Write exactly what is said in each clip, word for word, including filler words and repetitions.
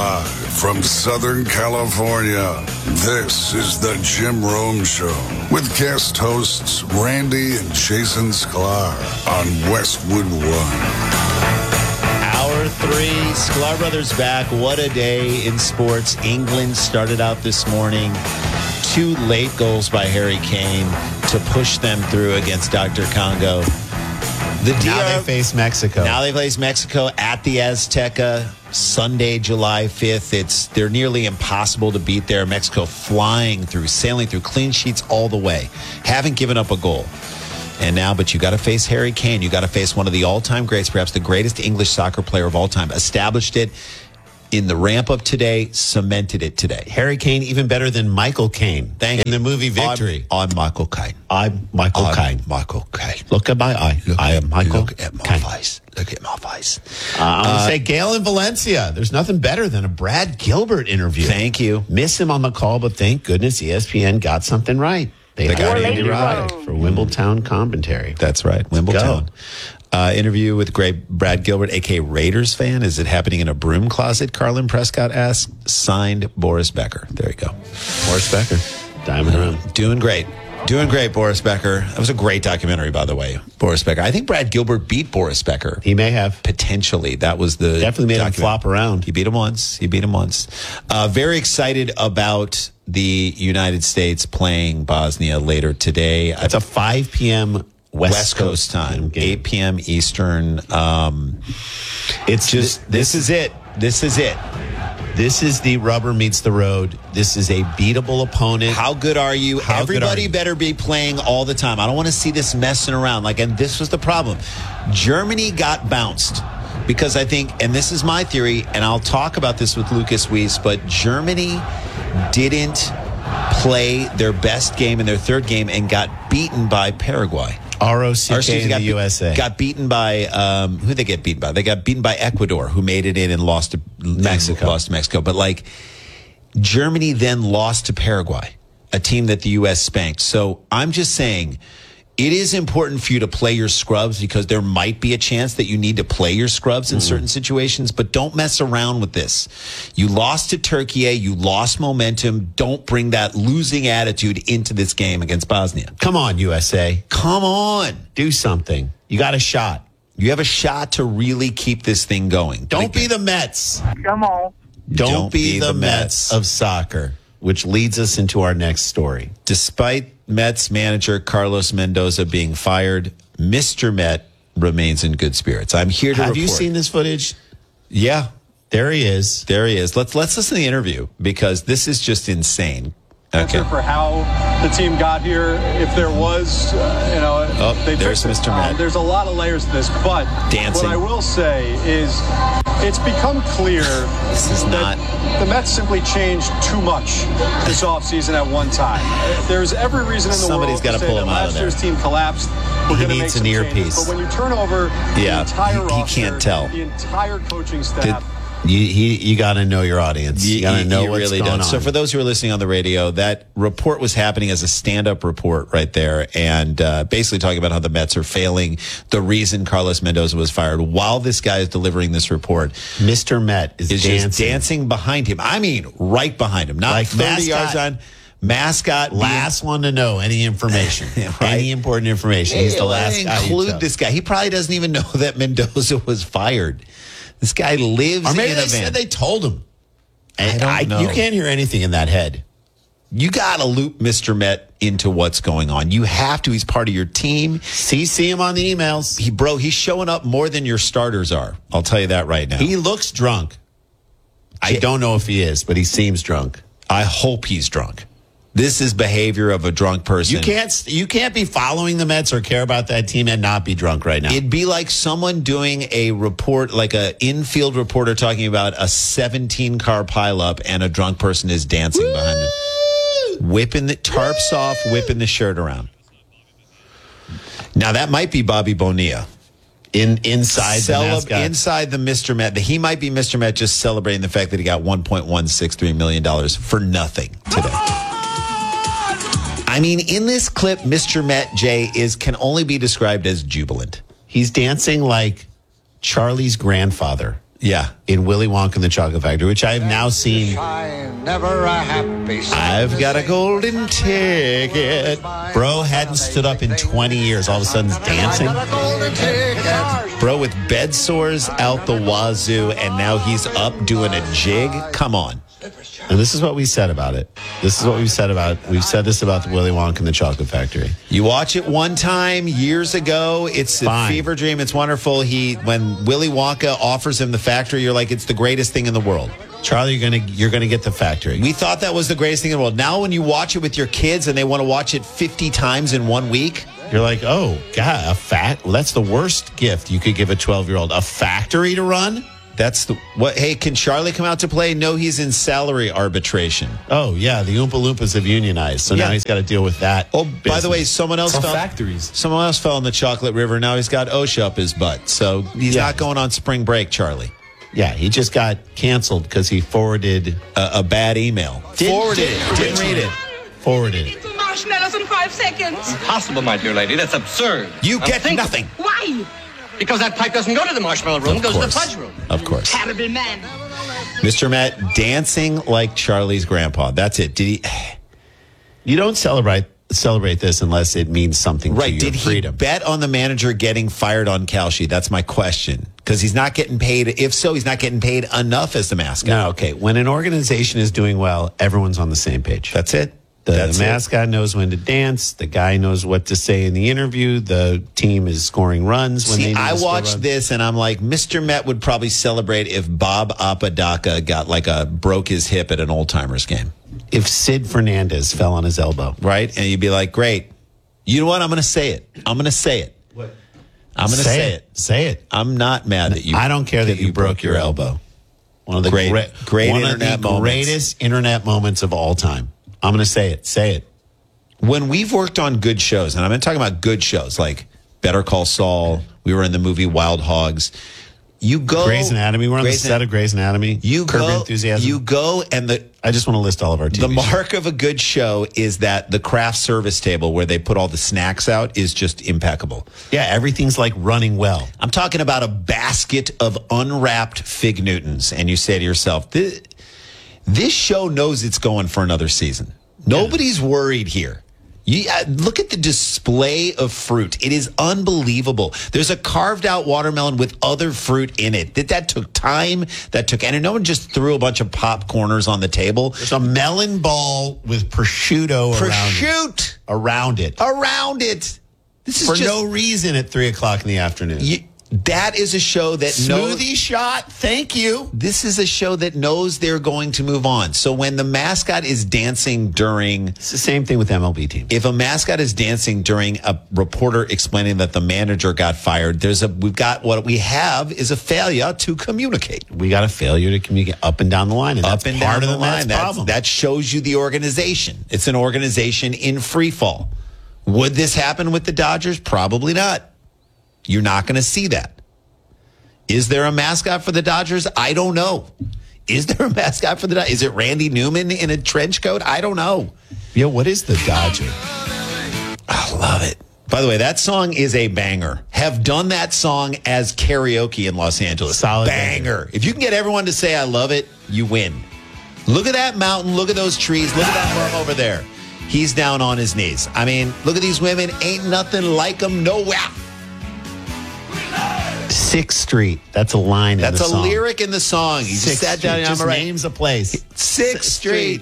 Live from Southern California, this is the Jim Rome Show with guest hosts Randy and Jason Sklar on Westwood One. Hour three, Sklar Brothers back. What a day in sports. England started out this morning. Two late goals by Harry Kane to push them through against Doctor Congo. The D R, now they face Mexico. Now they face Mexico at the Azteca, Sunday, July fifth. It's they're nearly impossible to beat there. Mexico flying through, sailing through, clean sheets all the way. Haven't given up a goal. And now, but you got to face Harry Kane. You got to face one of the all-time greats, perhaps the greatest English soccer player of all time. Established it in the ramp-up today, cemented it today. Harry Kane, even better than Michael Caine Thank in you. the movie Victory. I'm, I'm Michael Caine. I'm Michael I'm Caine. Michael Caine. Look at my eye. Look, I am Michael Look at my Caine. face. Look at my face. Uh, I'm going to Uh, say Gale in Valencia. There's nothing better than a Brad Gilbert interview. Thank you. Miss him on the call, but thank goodness E S P N got something right. They, They got got Andy Andy Roddick. Roddick for Wimbledon commentary. That's right, Wimbledon. Uh, interview with great Brad Gilbert, a k a. Raiders fan. Is it happening in a broom closet? Carlin Prescott asked. Signed, Boris Becker. There you go. Boris Becker. Diamond Uh, around. doing great. Doing great, Boris Becker. That was a great documentary, by the way, Boris Becker. I think Brad Gilbert beat Boris Becker. He may have. Potentially. That was the Definitely made him document- flop around. He beat him once. He beat him once. Uh, very excited about the United States playing Bosnia later today. It's a five p.m. West, West Coast time, game. eight p.m. Eastern. Um, it's just, this is it. This is it. This is the rubber meets the road. This is a beatable opponent. How good are you? How good Everybody are you? better be playing all the time. I don't want to see this messing around. Like, and this was the problem. Germany got bounced because I think, and this is my theory, and I'll talk about this with Lucas Weiss, but Germany didn't play their best game in their third game and got beaten by Paraguay. R O C Or, excuse K me, in got the be- U S A. Got beaten by, um, who they get beaten by? They got beaten by Ecuador, who made it in and lost to Mexico. Lost to Mexico. But like, Germany then lost to Paraguay, a team that the U S spanked. So I'm just saying, it is important for you to play your scrubs because there might be a chance that you need to play your scrubs in mm. certain situations, but don't mess around with this. You lost to Turkey. You lost momentum. Don't bring that losing attitude into this game against Bosnia. Come on, U S A. Come on. Do something. You got a shot. You have a shot to really keep this thing going. Don't be the Mets. Come on. Don't, Don't be, be the, the Mets Mets. of soccer, which leads us into our next story. Despite Mets manager Carlos Mendoza being fired, Mister Met remains in good spirits. I'm here to Have report. you seen this footage? Yeah, There he is. there he is. Let's let's listen to the interview because this is just insane. Okay. For how the team got here, if there was, uh, you know, Oh, they there's fixed it. Mister Um, Met. there's a lot of layers to this, but Dancing. what I will say is it's become clear This is that not- the Mets simply changed too much this offseason at one time. There's every reason in the Somebody's world gotta to say pull that him out of last there. year's team collapsed. We're He gonna needs make an some changes. earpiece. But when you turn over Yeah, the entire he- he roster, can't tell. the entire coaching staff, You, he, you got to know your audience. You, got to know you what's really going don't. on. So for those who are listening on the radio, that report was happening as a stand-up report right there, and uh, basically talking about how the Mets are failing. The reason Carlos Mendoza was fired, while this guy is delivering this report, Mister Met is, is dancing. just dancing behind him. I mean, right behind him, not Like thirty mascot. yards on. Mascot, being- Last one to know any information, Right. any important information. He's the last guy. you Include tell. this guy. He probably doesn't even know that Mendoza was fired. This guy lives Or maybe in they a van. said they told him. I don't know. You can't hear anything in that head. You got to loop Mister Met into what's going on. You have to. He's part of your team. C C him on the emails. He, bro, he's showing up more than your starters are. I'll tell you that right now. He looks drunk. I Yeah. don't know if he is, but he seems drunk. I hope he's drunk. This is behavior of a drunk person. You can't you can't be following the Mets or care about that team and not be drunk right now. It'd be like someone doing a report, like a infield reporter talking about a seventeen car pileup, and a drunk person is dancing Woo! behind them, whipping the tarps Woo! off, whipping the shirt around. Now that might be Bobby Bonilla. In inside Celeb- the mascot. inside the Mister Met. He might be Mister Met just celebrating the fact that he got one point one six three million dollars for nothing today. I mean, in this clip, Mister Met, Jay, is can only be described as jubilant. He's dancing like Charlie's grandfather. Yeah, in Willy Wonka and the Chocolate Factory, which I have now seen. Never a happy I've got a golden ticket. Bro hadn't stood up in twenty years. All of a sudden, he's dancing. Bro with bed sores out the wazoo, and now he's up doing a jig. Come on. And this is what we said about it. This is what we've said about We've said this about the Willy Wonka and the Chocolate Factory. You watch it one time years ago. It's Fine. a fever dream. It's wonderful. He when Willy Wonka offers him the factory, you're like, it's the greatest thing in the world. Charlie, you're gonna you're gonna get the factory. We thought that was the greatest thing in the world. Now when you watch it with your kids and they want to watch it fifty times in one week, You're like, oh, God, a fact? Well, that's the worst gift you could give a twelve-year-old. A factory to run? that's the what. Hey, can Charlie come out to play? No, he's in salary arbitration. Oh, yeah, the Oompa Loompas have unionized, so Yeah. now he's got to deal with that. Oh, by the way, someone else For fell. factories. Someone else fell in the chocolate river. Now he's got OSHA up his butt. So he's Yeah. not going on spring break, Charlie. Yeah, he just got canceled because he forwarded, A, a bad email. Didn't- Forwarded it. Didn't read it. forwarded. Two marshmallows in five seconds. Impossible, my dear lady. That's absurd. You Now get think- nothing. Why? Because that pipe doesn't go to the marshmallow room, it goes to the fudge room. Of course. Terrible man. Mister Matt dancing like Charlie's grandpa. That's it. Did he? You don't celebrate celebrate this unless it means something to Right. your Did he freedom. bet on the manager getting fired on Kalshi? That's my question. Because he's not getting paid. If so, he's not getting paid enough as the mascot. No, okay. When an organization is doing well, everyone's on the same page. That's it. The That's it. mascot knows when to dance. The guy knows what to say in the interview. The team is scoring runs when they See, need I to score watched runs. this and I'm like, Mister Met would probably celebrate if Bob Apodaca got like a broke his hip at an old timers game, If Sid Fernandez fell on his elbow. right? And you'd be like, great. You know what? I'm going to say it. I'm going to say it. What? I'm going to say, it. Say it. I'm not mad that you. I don't care that, you broke your elbow. One of the Great- great, great one internet of the moments. greatest internet moments of all time. I'm going to say it. Say it. When we've worked on good shows, and I'm talking about good shows like Better Call Saul, we were in the movie Wild Hogs. You go Grey's Anatomy. We're on Grey's the set of Grey's Anatomy. You Curb go, Enthusiasm. You go, and the I just want to list all of our T V the shows. mark of a good show is that the craft service table where they put all the snacks out is just impeccable. Yeah, everything's like running well. I'm talking about a basket of unwrapped Fig Newtons, and you say to yourself, this, this show knows it's going for another season. Nobody's worried here. You, uh, look at the display of fruit. It is unbelievable. There's a carved out watermelon with other fruit in it. That, that took time. That took, and no one just threw a bunch of popcorners on the table. There's a melon ball with prosciutto around it. Prosciutto Around it. around it. This is For just, no reason at three o'clock in the afternoon. you, that is a show that knows. Smoothie shot. Thank you. This is a show that knows they're going to move on. So when the mascot is dancing during, It's the same thing with M L B teams. if a mascot is dancing during a reporter explaining that the manager got fired, there's a, we've got, what we have is a failure to communicate. We got a failure to communicate up and down the line, and Up that's and part down of the Mets line. That's, problem. that shows you the organization. It's an organization in free fall. Would this happen with the Dodgers? Probably not. You're not going to see that. Is there a mascot for the Dodgers? I don't know. Is there a mascot for the Dodgers? Is it Randy Newman in a trench coat? I don't know. Yeah, what is the Dodger? I love it. By the way, that song is a banger. Have done that song as karaoke in Los Angeles. Solid banger. banger. If you can get everyone to say I love it, you win. Look at that mountain. Look at those trees. Look at that worm over there. He's down on his knees. I mean, look at these women. Ain't nothing like them nowhere. Sixth Street. That's a line. That's in a the song. lyric in the song. He just Sixth sat down Street. and Just I'm right. names a place. Sixth Street.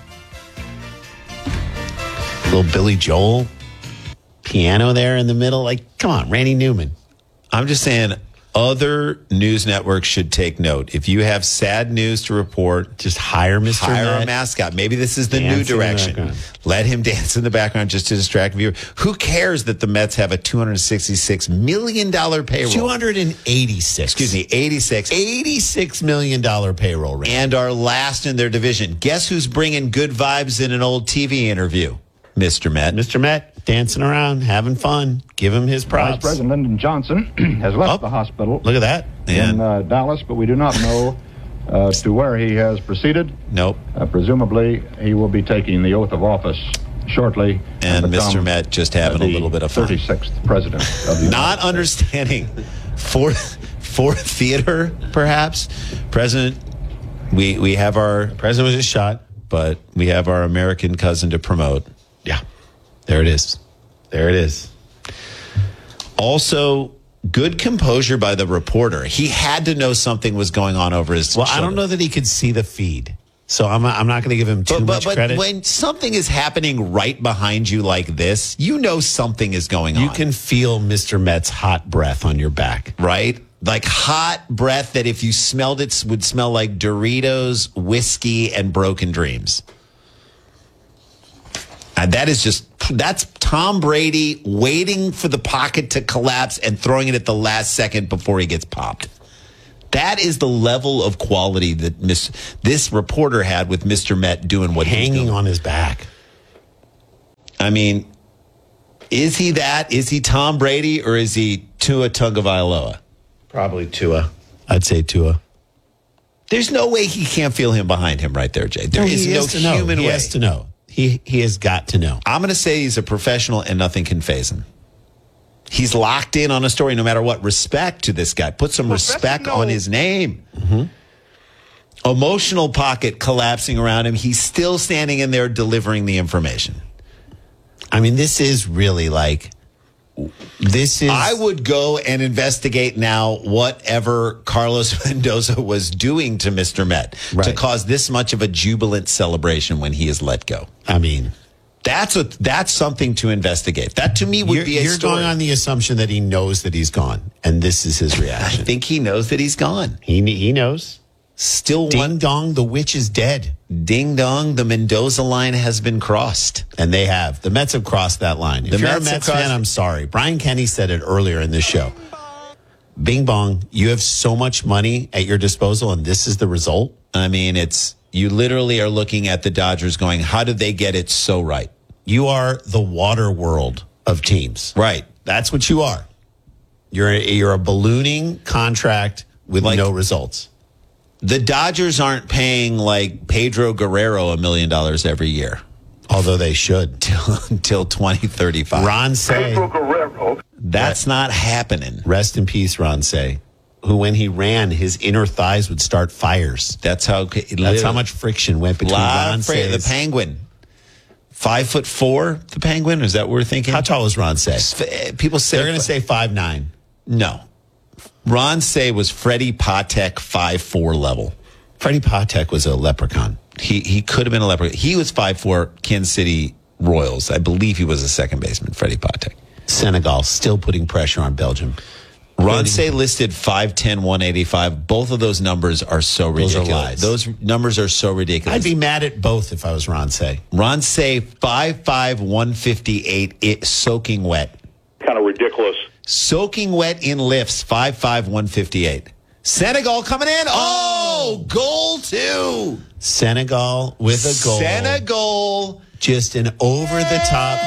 Little Billy Joel piano there in the middle. Like, come on, Randy Newman. I'm just saying, other news networks should take note. If you have sad news to report, Just hire Mister hire Met. a mascot. Maybe this is the new Dance in the direction. background. Let him dance in the background just to distract viewers. Who cares that the Mets have a two hundred sixty-six million dollars payroll? two hundred eighty-six. Excuse me, eighty-six. eighty-six million dollars payroll rate. And are last in their division. Guess who's bringing good vibes in an old T V interview? Mister Met. Mister Met dancing around, having fun. Give him his Vice props. President Lyndon Johnson has left Oh, the hospital Look at that. in uh, Dallas, but we do not know uh, to where he has proceeded. Nope. Uh, presumably, he will be taking the oath of office shortly. And become, Mister Met just having uh, a the little bit of fun. thirty-sixth president of the United Not States. understanding for for theater, perhaps. President, we we have our President was just shot. but we have our American cousin to promote. Yeah. There it is. There it is. Also, good composure by the reporter. He had to know something was going on over his Well, shoulder. I don't know that he could see the feed. So I'm I'm not going to give him too But, but, much but credit. when something is happening right behind you like this, you know something is going on. You can feel Mister Met's hot breath on your back. Right? Like hot breath that if you smelled it would smell like Doritos, whiskey, and broken dreams. And that is just, that's Tom Brady waiting for the pocket to collapse and throwing it at the last second before he gets popped. That is the level of quality that Miss, this reporter had with Mister Met doing what he was Hanging doing. on his back. I mean, is he that? Is he Tom Brady or is he Tua Tagovailoa? Probably Tua. I'd say Tua. There's no way he can't feel him behind him right there, Jay. There He is no has to know. human He way. has to know. He he has got to know. I'm going to say he's a professional and nothing can faze him. He's locked in on a story no matter what. Respect to this guy. Put some respect on his name. Mm-hmm. Emotional pocket collapsing around him. He's still standing in there delivering the information. I mean, this is really like, this is. I would go and investigate now whatever Carlos Mendoza was doing to Mister Met Right. to cause this much of a jubilant celebration when he is let go. I mean, That's a, that's something to investigate. That to me would you're, be a you're story. going on the assumption that he knows that he's gone, and this is his I reaction. think he knows that he's gone. he he knows. Still Ding one dong, the witch is dead, ding dong, the Mendoza line has been crossed. and they have. The Mets have crossed that line. If The you're Mets a have Mets crossed fan, it. I'm sorry. Brian Kenny said it earlier in this show. Bing bong, you have so much money at your disposal, and this is the result. I mean, it's you literally are looking at the Dodgers going, how did they get it so right? You are the water world of teams. Right. That's what you are. You're a, you're a ballooning contract with Like- no results. The Dodgers aren't paying like Pedro Guerrero a million dollars every year Although they should. till, until twenty thirty-five. Ron Say, That's not happening. rest in peace, Ron Say, who when he ran, his inner thighs would start fires. That's how That's how much friction went between Ron Say. The Say's. Penguin. Five foot four, the Penguin? Is that what we're thinking? How tall was Ron Say? F- People say They're going to say five nine. no. Ron Say was Freddie Patek five four level. Freddie Patek was a leprechaun. He he could have been a leopard. He was five four Kansas City Royals. I believe he was a second baseman, Freddie Patek. Senegal still putting pressure on Belgium. Ron Say listed five ten, one eighty-five. Both of those numbers are so Those are ridiculous. lies. Those numbers are so ridiculous. I'd be mad at both if I was Ron Say. Ron Say five five, one fifty-eight, it, soaking wet. Kind of ridiculous. Soaking wet in lifts, five five, one fifty-eight. Senegal coming in. Oh, goal two. Senegal with a goal. Senegal. Just an over the top.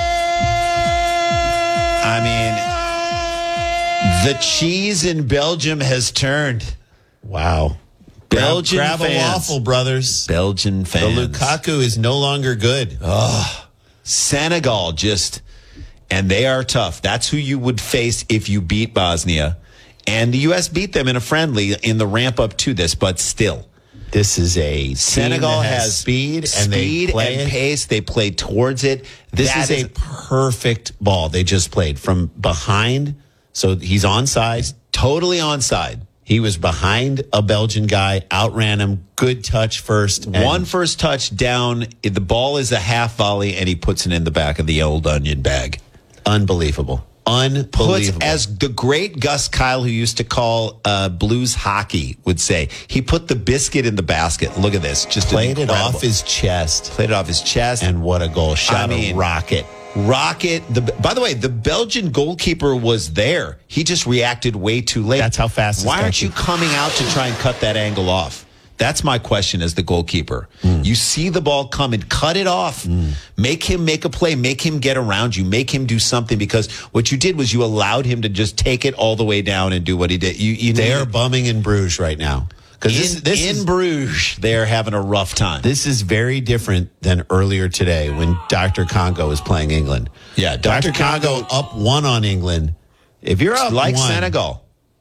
I mean, the cheese in Belgium has turned. Wow. Belgian grab, grab fans. a waffle, brothers. Belgian The fans. Lukaku is no longer good. Senegal just, and they are tough. That's who you would face if you beat Bosnia. And the U S beat them in a friendly in the ramp up to this, but still. This is a team Senegal that has, has speed, and speed they play and it. pace. They play towards it. This That is a perfect ball they just played from behind. So he's onside. totally onside. He was behind a Belgian guy, outran him. Good touch first. and One first touch down. The ball is a half volley, and he puts it in the back of the old onion bag. Unbelievable. Puts, Unbelievable. as the great Gus Kyle, who used to call uh, blues hockey, would say, he put the biscuit in the basket. Look at this. Just played it incredible. off his chest. Played it off his chest. And what a goal. Shot I mean, a rocket. Rocket. The, by the way, the Belgian goalkeeper was there. He just reacted way too late. That's how fast this Why guy aren't can- you coming out to try and cut that angle off? That's my question as the goalkeeper. Mm. You see the ball come and cut it off. Mm. Make him make a play. Make him get around you. Make him do something, because what you did was you allowed him to just take it all the way down and do what he did. You, you They are needed- bumming in Bruges right now. Because in, this, this in is, Bruges, they're having a rough time. This is very different than earlier today when Doctor Congo was playing England. Yeah, Doctor Doctor Congo up one on England. If you're up like one, Senegal.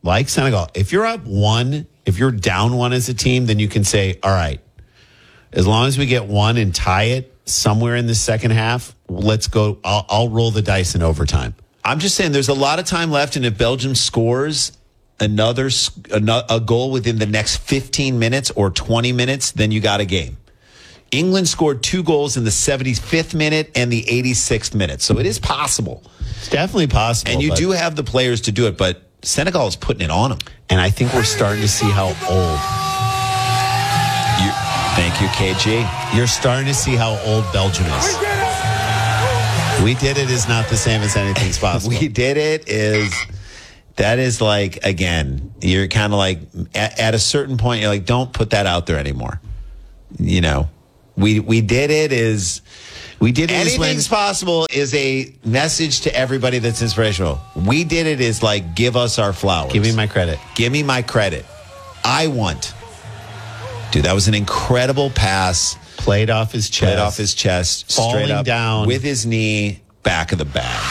like Senegal, if you're up one, if you're down one as a team, then you can say, all right, as long as we get one and tie it somewhere in the second half, let's go. I'll, I'll roll the dice in overtime. I'm just saying there's a lot of time left, and if Belgium scores another a goal within the next fifteen minutes or twenty minutes, then you got a game. England scored two goals in the seventy-fifth minute and the eighty-sixth minute. So it is possible. It's definitely possible. And you do have the players to do it, but Senegal is putting it on them. And I think we're starting to see how old. You, thank you, K G. You're starting to see how old Belgium is. We did it is not the same as anything's possible. We did it is, that is like, again, you're kind of like, at, at a certain point, you're like, don't put that out there anymore. You know. We we did it is we did it anything's when, possible is a message to everybody that's inspirational. We did it is like, give us our flowers. Give me my credit. Give me my credit. I want. Dude, that was an incredible pass. Played off his chest. Played off his chest. Falling straight up down. With his knee, back of the bag.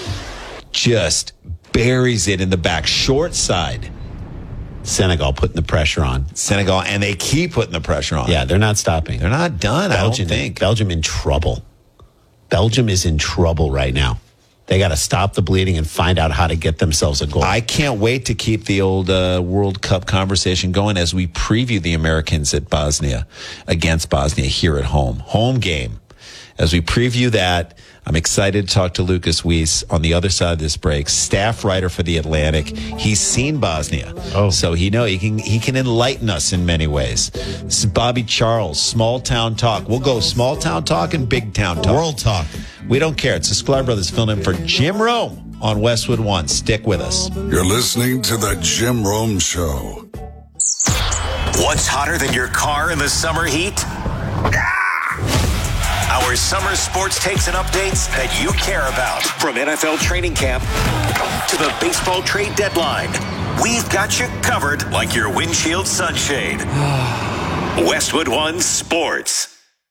Just buries it in the back. Short side. Senegal putting the pressure on. Senegal, and they keep putting the pressure on. Yeah, they're not stopping. They're not done, Belgium, I don't think. Belgium in trouble. Belgium is in trouble right now. They got to stop the bleeding and find out how to get themselves a goal. I can't wait to keep the old uh, World Cup conversation going as we preview the Americans at Bosnia, against Bosnia here at home. Home game. As we preview that, I'm excited to talk to Lucas Weiss on the other side of this break, staff writer for The Atlantic. He's seen Bosnia, oh. so he know he can he can enlighten us in many ways. This is Bobby Charles, Small Town Talk. We'll go small town talk and big town talk. World talk. We don't care. It's the Sklar Brothers filling in for Jim Rome on Westwood One. Stick with us. You're listening to the Jim Rome Show. What's hotter than your car in the summer heat? Our summer sports takes and updates that you care about. From N F L training camp to the baseball trade deadline, we've got you covered like your windshield sunshade. Westwood One Sports.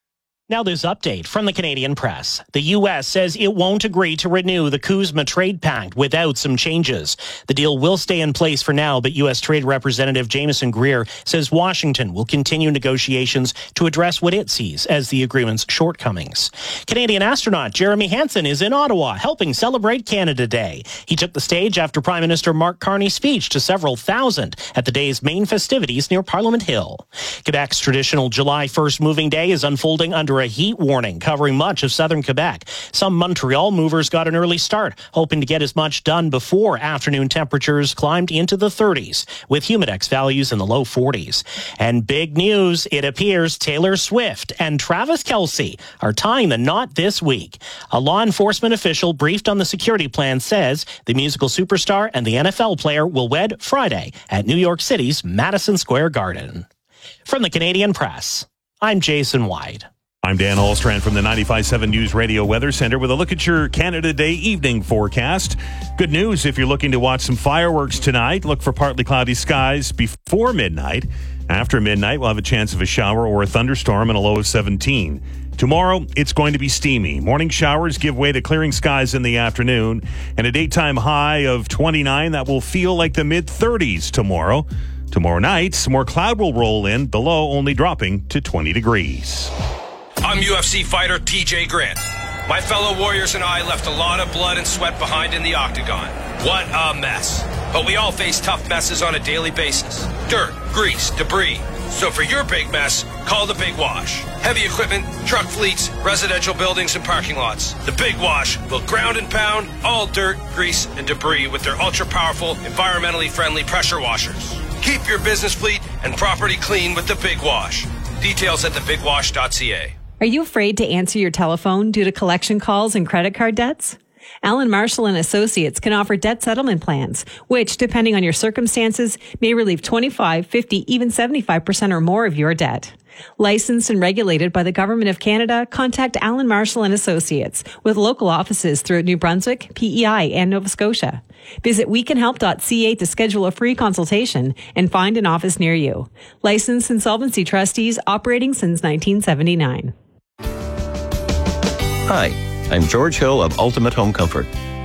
Now this update from the Canadian Press. The U S says it won't agree to renew the Kuzma trade pact without some changes. The deal will stay in place for now, but U S Trade Representative Jameson Greer says Washington will continue negotiations to address what it sees as the agreement's shortcomings. Canadian astronaut Jeremy Hansen is in Ottawa helping celebrate Canada Day. He took the stage after Prime Minister Mark Carney's speech to several thousand at the day's main festivities near Parliament Hill. Quebec's traditional July first moving day is unfolding under a heat warning covering much of southern Quebec. Some Montreal movers got an early start, hoping to get as much done before afternoon temperatures climbed into the thirties, with humidex values in the low forties. And big news, it appears Taylor Swift and Travis Kelce are tying the knot this week. A law enforcement official briefed on the security plan says the musical superstar and the N F L player will wed Friday at New York City's Madison Square Garden. From the Canadian Press, I'm Jason White. I'm Dan Holstrand from the ninety-five point seven News Radio Weather Center with a look at your Canada Day evening forecast. Good news if you're looking to watch some fireworks tonight. Look for partly cloudy skies before midnight. After midnight, we'll have a chance of a shower or a thunderstorm and a low of seventeen. Tomorrow, it's going to be steamy. Morning showers give way to clearing skies in the afternoon, and a daytime high of twenty-nine that will feel like the mid-thirties tomorrow. Tomorrow night, some more cloud will roll in, the low only dropping to twenty degrees. I'm U F C fighter T J Grant. My fellow warriors and I left a lot of blood and sweat behind in the octagon. What a mess. But we all face tough messes on a daily basis. Dirt, grease, debris. So for your big mess, call the Big Wash. Heavy equipment, truck fleets, residential buildings, and parking lots. The Big Wash will ground and pound all dirt, grease, and debris with their ultra-powerful, environmentally friendly pressure washers. Keep your business fleet and property clean with the Big Wash. Details at the big wash dot c a. Are you afraid to answer your telephone due to collection calls and credit card debts? Allen Marshall and Associates can offer debt settlement plans, which, depending on your circumstances, may relieve twenty-five, fifty, even seventy-five percent or more of your debt. Licensed and regulated by the Government of Canada, contact Allen Marshall and Associates with local offices throughout New Brunswick, P E I, and Nova Scotia. Visit we can help dot c a to schedule a free consultation and find an office near you. Licensed insolvency trustees operating since nineteen seventy-nine. Hi, I'm George Hill of Ultimate Home Comfort.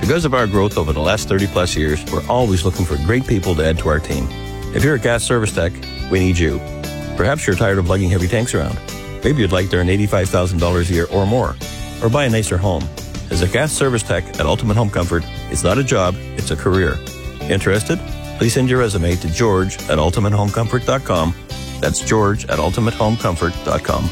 Because of our growth over the last thirty plus years, we're always looking for great people to add to our team. If you're a gas service tech, we need you. Perhaps you're tired of lugging heavy tanks around. Maybe you'd like to earn eighty-five thousand dollars a year or more, or buy a nicer home. As a gas service tech at Ultimate Home Comfort, it's not a job, it's a career. Interested? Please send your resume to George at ultimate home comfort dot com. That's George at ultimate home comfort dot com.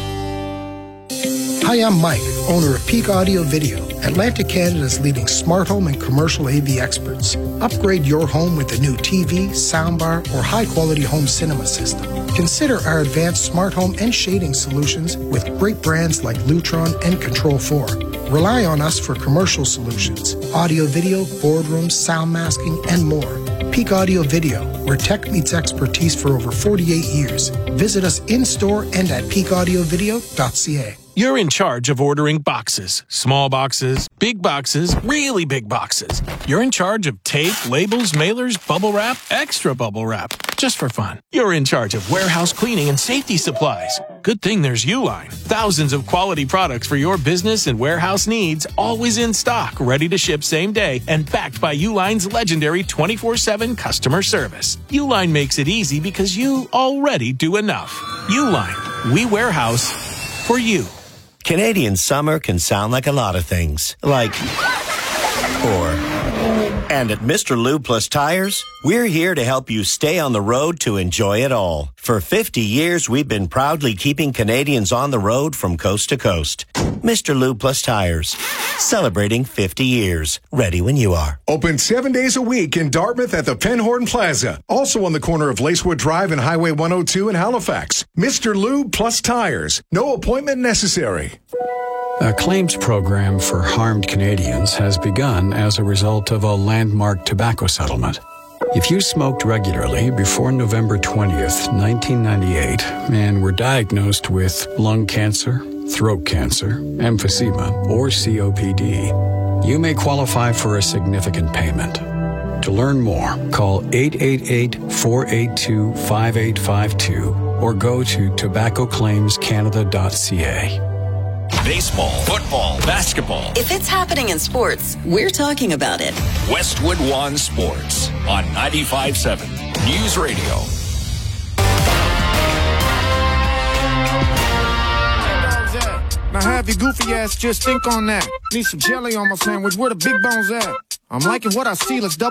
Hi, I'm Mike, owner of Peak Audio Video, Atlantic Canada's leading smart home and commercial A V experts. Upgrade your home with a new T V, soundbar, or high-quality home cinema system. Consider our advanced smart home and shading solutions with great brands like Lutron and Control four. Rely on us for commercial solutions, audio video, boardrooms, sound masking, and more. Peak Audio Video, where tech meets expertise for over forty-eight years. Visit us in-store and at peak audio video dot c a. You're in charge of ordering boxes. Small boxes, big boxes, really big boxes. You're in charge of tape, labels, mailers, bubble wrap, extra bubble wrap. Just for fun. You're in charge of warehouse cleaning and safety supplies. Good thing there's Uline. Thousands of quality products for your business and warehouse needs, always in stock, ready to ship same day, and backed by Uline's legendary twenty-four seven customer service. Uline makes it easy because you already do enough. Uline. We warehouse for you. Canadian summer can sound like a lot of things. Like, or. And at Mister Lube Plus Tires, we're here to help you stay on the road to enjoy it all. For fifty years, we've been proudly keeping Canadians on the road from coast to coast. Mister Lube Plus Tires, celebrating fifty years. Ready when you are. Open seven days a week in Dartmouth at the Penhorn Plaza. Also on the corner of Lacewood Drive and Highway one oh two in Halifax. Mister Lube Plus Tires. No appointment necessary. A claims program for harmed Canadians has begun as a result of a landmark tobacco settlement. If you smoked regularly before November twentieth, nineteen ninety-eight, and were diagnosed with lung cancer, throat cancer, emphysema, or C O P D, you may qualify for a significant payment. To learn more, call eight eight eight, four eight two, five eight five two or go to tobacco claims canada dot c a. Baseball, football, basketball. If it's happening in sports, we're talking about it. Westwood One Sports on ninety-five point seven News Radio. Now have your goofy ass just think on that. Need some jelly on my sandwich. Where the big bones at? I'm liking what I see. Let's double